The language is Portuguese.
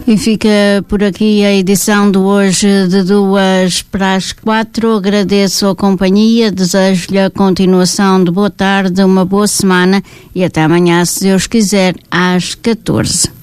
E fica por aqui a edição de hoje de 2:45. Agradeço a companhia, desejo-lhe a continuação de boa tarde, uma boa semana e até amanhã, se Deus quiser, às 14.